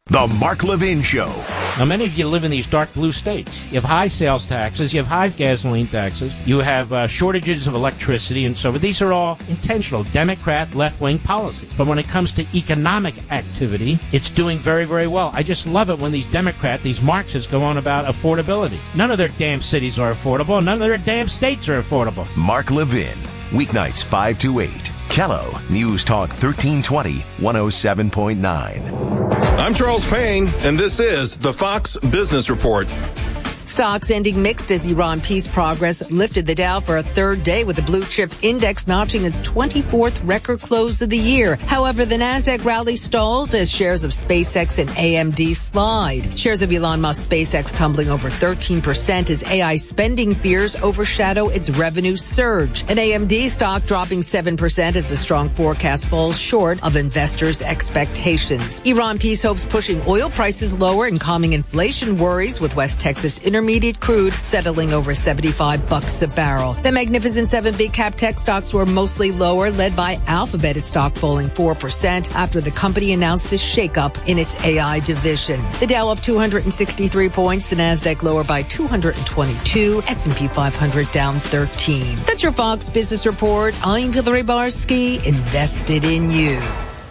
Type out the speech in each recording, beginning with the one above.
The Mark Levin Show. Now, many of you live in these dark blue states. You have high sales taxes, you have high gasoline taxes, you have shortages of electricity and so forth. These are all intentional Democrat left-wing policies. But when it comes to economic activity, it's doing very, very well. I just love it when these Democrats, these Marxists, go on about affordability. None of their damn cities are affordable. None of their damn states are affordable. Mark Levin, weeknights 5 to 8. Kello, News Talk 1320, 107.9. I'm Charles Payne, and this is the Fox Business Report. Stocks ending mixed as Iran peace progress lifted the Dow for a third day, with the blue chip index notching its 24th record close of the year. However, the Nasdaq rally stalled as shares of SpaceX and AMD slide. Shares of Elon Musk's SpaceX tumbling over 13% as AI spending fears overshadow its revenue surge. An AMD stock dropping 7% as the strong forecast falls short of investors' expectations. Iran peace hopes pushing oil prices lower and calming inflation worries, with West Texas intermediate crude settling over $75 a barrel. The Magnificent Seven big cap tech stocks were mostly lower, led by Alphabet, its stock falling 4% after the company announced a shakeup in its AI division. The Dow up 263 points, the Nasdaq lower by 222, S&P 500 down 13. That's your Fox Business Report. I'm Hillary Barsky, invested in you.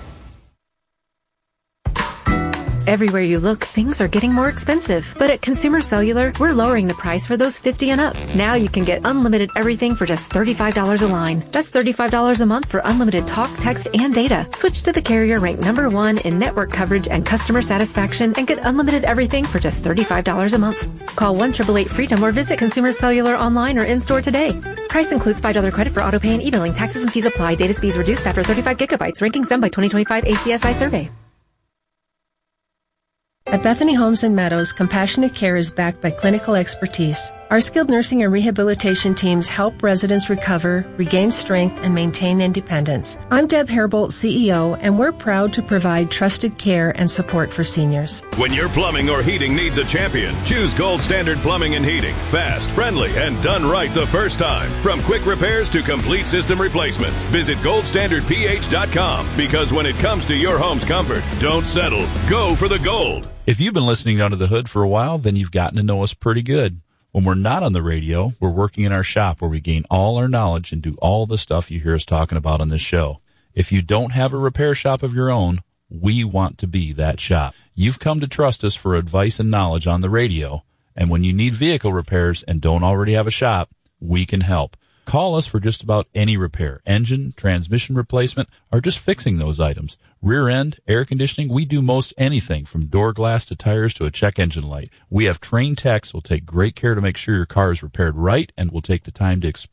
Everywhere you look, things are getting more expensive. But at Consumer Cellular, we're lowering the price for those 50 and up. Now you can get unlimited everything for just $35 a line. That's $35 a month for unlimited talk, text, and data. Switch to the carrier ranked #1 in network coverage and customer satisfaction and get unlimited everything for just $35 a month. Call 1-888-FREEDOM or visit Consumer Cellular online or in-store today. Price includes $5 credit for auto pay and e-billing. Taxes and fees apply. Data speeds reduced after 35 gigabytes. Rankings done by 2025 ACSI survey. At Bethany Homes and Meadows, compassionate care is backed by clinical expertise. Our skilled nursing and rehabilitation teams help residents recover, regain strength, and maintain independence. I'm Deb Hairbolt, CEO, and we're proud to provide trusted care and support for seniors. When your plumbing or heating needs a champion, choose Gold Standard Plumbing and Heating. Fast, friendly, and done right the first time. From quick repairs to complete system replacements, visit goldstandardph.com, because when it comes to your home's comfort, don't settle. Go for the gold. If you've been listening to Under the Hood for a while, then you've gotten to know us pretty good. When we're not on the radio, we're working in our shop where we gain all our knowledge and do all the stuff you hear us talking about on this show. If you don't have a repair shop of your own, we want to be that shop. You've come to trust us for advice and knowledge on the radio, and when you need vehicle repairs and don't already have a shop, we can help. Call us for just about any repair, engine, transmission replacement, or just fixing those items. Rear end, air conditioning, we do most anything from door glass to tires to a check engine light. We have trained techs who will take great care to make sure your car is repaired right, and will take the time to explain